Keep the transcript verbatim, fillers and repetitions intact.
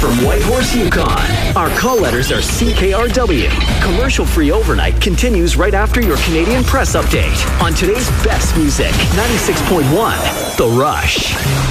from Whitehorse, Yukon. Our call letters are C K R W. Commercial-free overnight continues right after your Canadian Press update on today's best music, ninety-six point one The Rush.